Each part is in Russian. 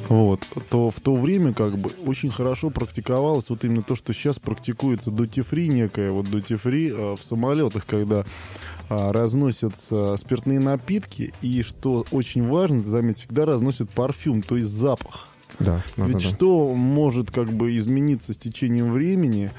вот, то в то время как бы очень хорошо практиковалось вот именно то, что сейчас практикуется дьюти-фри некое, вот дьюти-фри в самолетах, когда разносятся спиртные напитки, и что очень важно, заметь, всегда разносят парфюм, то есть запах. Да, Ведь что может как бы измениться с течением времени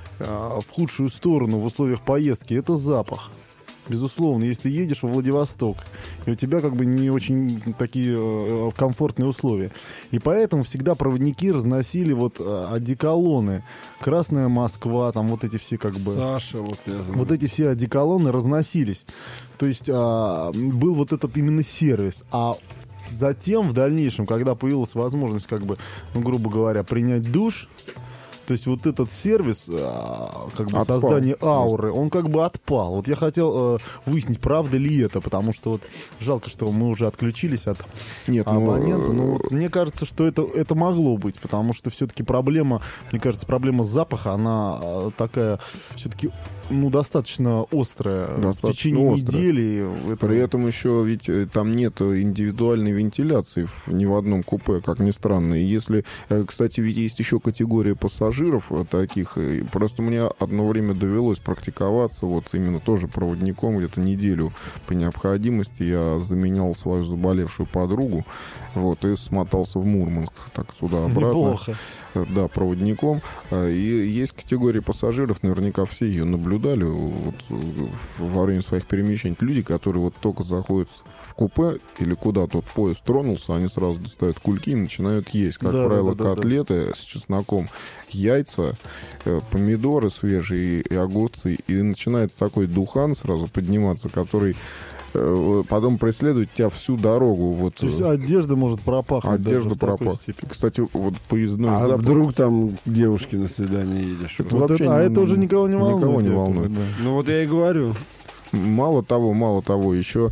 в худшую сторону в условиях поездки? Это запах. Безусловно, если ты едешь во Владивосток, и у тебя как бы не очень такие комфортные условия. И поэтому всегда проводники разносили вот одеколоны. Красная Москва, там вот эти все как бы... Саша, вот эти все одеколоны разносились. То есть был вот этот именно сервис. А затем, в дальнейшем, когда появилась возможность, как бы, ну, грубо говоря, принять душ, то есть вот этот сервис, как бы отпал. Создание ауры, он как бы отпал. Вот я хотел выяснить, правда ли это, потому что вот жалко, что мы уже отключились от абонента. Но вот мне кажется, что это могло быть, потому что все-таки проблема, мне кажется, проблема запаха, она такая все-таки, ну, достаточно острая. В течение недели. При этом еще ведь там нет индивидуальной вентиляции ни в одном купе, как ни странно. И если, кстати, ведь есть еще категория пассажиров таких. Просто мне одно время довелось практиковаться вот именно тоже проводником где-то неделю по необходимости. Я заменял свою заболевшую подругу, вот, и смотался в Мурманск, так сюда-обратно. Неплохо. Да, проводником. И есть категория пассажиров, наверняка все ее наблюдали вот, во время своих перемещений. Люди, которые вот только заходят в купе или куда тот поезд тронулся, они сразу достают кульки и начинают есть. Как правило, котлеты с чесноком, яйца, помидоры свежие и огурцы. И начинает такой духан сразу подниматься, который потом преследует тебя всю дорогу. Вот. То есть одежда может пропахнуть. Одежда пропахнет. Кстати, вот поездной запах. Вдруг там к девушке на свидание едешь? Вот это уже никого не волнует. Никого не волнует. Да. Ну вот я и говорю. Мало того, еще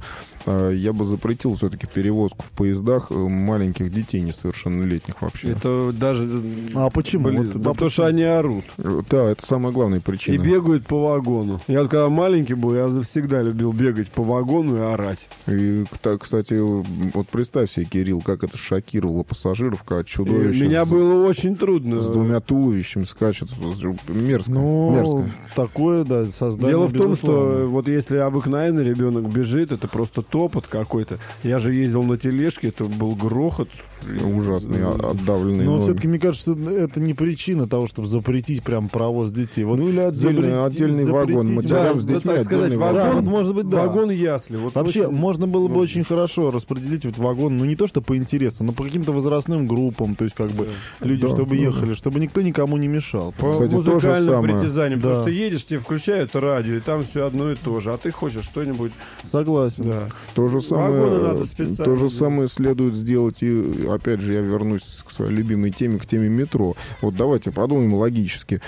я бы запретил все-таки перевозку в поездах маленьких детей несовершеннолетних вообще. Это даже... А почему? Блин, вот, потому что они орут. Да, это самая главная причина. И бегают по вагону. Я вот когда маленький был, я всегда любил бегать по вагону и орать. И, кстати, вот представь себе, Кирилл, как это шокировало пассажиров, когда чудовище... Меня было очень трудно. С двумя туловищами скачет. Мерзко. Ну, мерзко. Такое, да, создание. Дело в том, что вот если обыкновенный ребенок бежит, это просто топот какой-то. Я же ездил на тележке, это был грохот. Ужасный, отдавленный. Но все-таки, мне кажется, это не причина того, чтобы запретить прям провоз детей. Вот ну или отдельный вагон. Матерям с детьми отдельный вагон. Да, вот может быть, да. Вагон ясли. Вот вообще, очень... можно было бы очень хорошо распределить вот вагон, ну не то, что по интересам, но по каким-то возрастным группам, то есть как бы люди, чтобы ехали, чтобы никто никому не мешал. По кстати, музыкальным притязаниям. Да. Потому что едешь, тебе включают радио, и там все одно и то же. А ты хочешь что-нибудь... Согласен. Да. То же надо самое следует сделать, и опять же я вернусь к своей любимой теме, к теме метро. Вот давайте подумаем логически.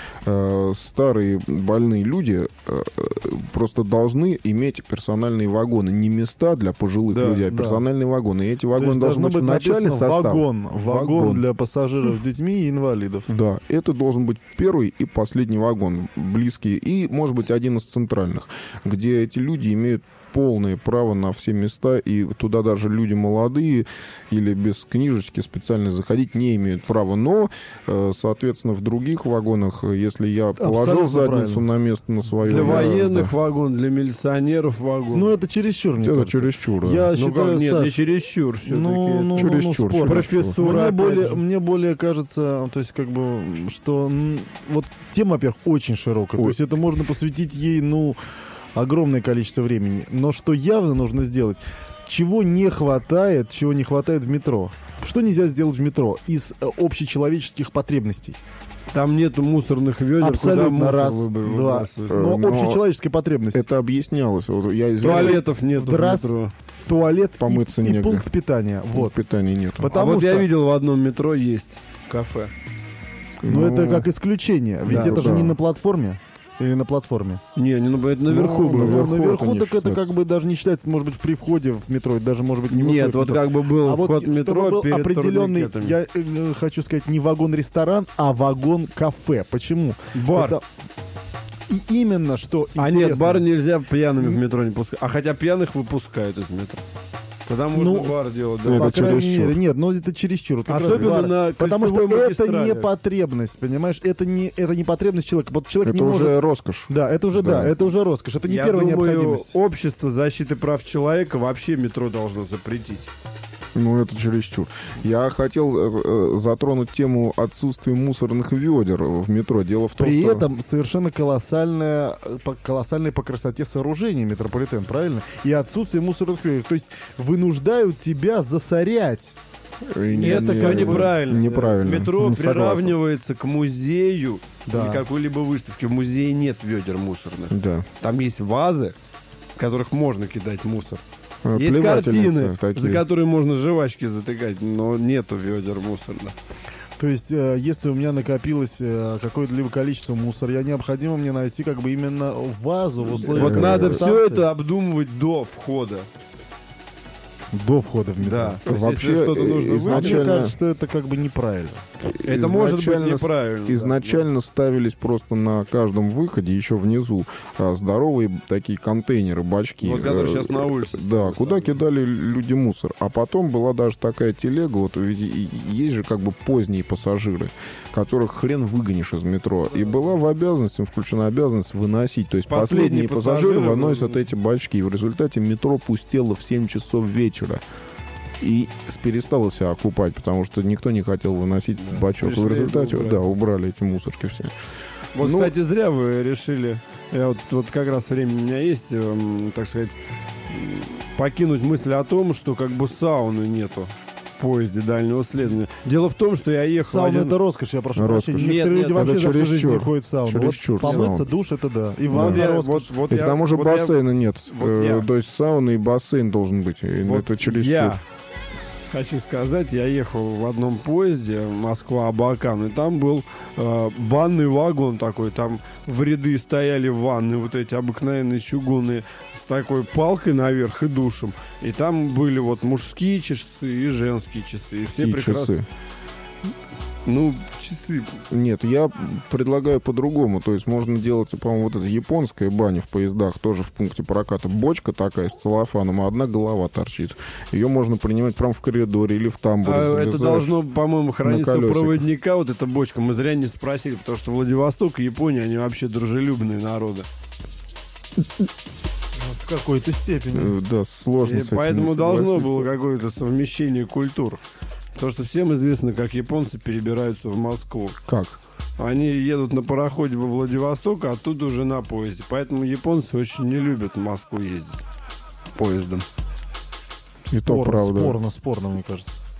Старые больные люди просто должны иметь персональные вагоны. Не места для пожилых людей, а персональные вагоны. И эти вагоны должны быть в начале состава. Вагон для пассажиров с детьми и инвалидов. Да, это должен быть первый и последний вагон, близкий, и, может быть, один из центральных, где эти люди имеют полное право на все места, и туда даже люди молодые или без книжечки специально заходить не имеют права. Но, соответственно, в других вагонах, если я положил задницу на место на свое... Для военных вагон, для милиционеров вагон. Ну, это чересчур, мне кажется. Это чересчур. Я считаю, нет, Саш, не чересчур все-таки. Чересчур. Профессура. Мне более кажется, то есть как бы, что вот тема, во-первых, очень широкая. То есть это можно посвятить ей, огромное количество времени. Но что явно нужно сделать, чего не хватает в метро? Что нельзя сделать в метро из общечеловеческих потребностей? Там нету мусорных ведер. Абсолютно, раз, два. Но общечеловеческие потребности. Это объяснялось. Туалетов нет в метро. Туалет помыться и пункт питания. Вот. Питания нет. Потому что я видел в одном метро есть кафе. Но это как исключение. Ведь это же не на платформе. Или на платформе? Не, это наверху было. Наверху так это как бы даже не считается, может быть, при входе в метро, даже, может быть, не Нет, вот как бы был вход в метро был перед определенный, я хочу сказать, не вагон-ресторан, а вагон-кафе. Почему? Бар. И именно что интересно... нет, бар нельзя пьяными в метро не пускать. А хотя пьяных выпускают из метро. Тогда можно бар делать, да. Это По крайней чересчур. мере, нет, но это чересчур. Вот как раз Особенно бар. на Потому что кольцевой это магистрали. не потребность, понимаешь? Это не потребность человека. Вот человек Это не уже может... роскошь. Да, это уже, Да. да, это уже роскошь. Это не Я первая думаю, необходимость. общество защиты прав человека вообще метро должно запретить. Ну, это чересчур. Я хотел затронуть тему отсутствия мусорных ведер в метро. Дело в том, При что... этом совершенно колоссальное по красоте сооружение метрополитен, правильно? И отсутствие мусорных ведер. То есть вынуждают тебя засорять. Это все неправильно. Неправильно. Метро Согласен. приравнивается к музею Да. или какой-либо выставке. В музее нет ведер мусорных. Да. Там есть вазы, в которых можно кидать мусор. Есть Плевательницы картины, такие. за которые можно жвачки затыкать, но нету ведер мусорных. То есть, если у меня накопилось какое-либо количество мусора, необходимо мне найти как бы именно вазу в условиях... Вот надо эксплуатации все это обдумывать до входа. до входа в метро. Да. То есть, Вообще, если что-то нужно А мне изначально- кажется, что это как бы неправильно. Это может быть Изначально неправильно. да. Изначально ставились просто на каждом выходе, еще внизу, здоровые такие контейнеры, бачки. Вот которые сейчас на улице Да, стоят. куда кидали люди мусор. А потом была даже такая телега, вот ведь есть же как бы поздние пассажиры, которых хрен выгонишь из метро. И была в обязанность, им включена обязанность выносить. То есть Последние последние пассажиры пассажиры выносят эти бачки. И в результате метро пустело в 7 часов вечера. И перестало себя окупать, потому что никто не хотел выносить бачок. И в Пришли, результате, убрали. да, убрали эти мусорки все. Вот, Ну- кстати, зря вы решили. Я вот как раз время у меня есть, так сказать, покинуть мысль о том, что как бы сауны нету в поезде дальнего следования. Дело в том, что я ехал... Сауна один- это роскошь, я прошу Роскошь. прощения. Нет, Некоторые нет, люди вообще это за всю жизнь не чересчур. ходят в сауну. Чересчур Вот помыться, сауна. душ, это да. И Вот ванна я- роскошь. вот И я- к тому же вот я- бассейна нет. вот я- То есть сауна и бассейн должен быть. И Вот это чересчур. я хочу сказать, я ехал в одном поезде Москва-Абакан, и там был банный вагон такой, там в ряды стояли ванны, вот эти обыкновенные чугунные, с такой палкой наверх и душем. И там были вот мужские часы и женские часы. И все И прекрасно... часы. Ну, часы. Нет, я предлагаю по-другому. То есть можно делать, по-моему, вот эта японская баня в поездах, тоже в пункте проката. Бочка такая с целлофаном, а одна голова торчит. Ее можно принимать прямо в коридоре или в тамбуре. Это залезаешь. должно, по-моему, храниться у колесиках. проводника, вот эта бочка. Мы зря не спросили, потому что Владивосток и Япония, они вообще дружелюбные народы. В какой-то степени. Да, сложно И с этим поэтому не должно согласиться. было какое-то совмещение культур. Потому что всем известно, как японцы перебираются в Москву. Как? Они едут на пароходе во Владивосток, а оттуда уже на поезде. Поэтому японцы очень не любят в Москву ездить поездом. И то правда. Спорно, мне кажется.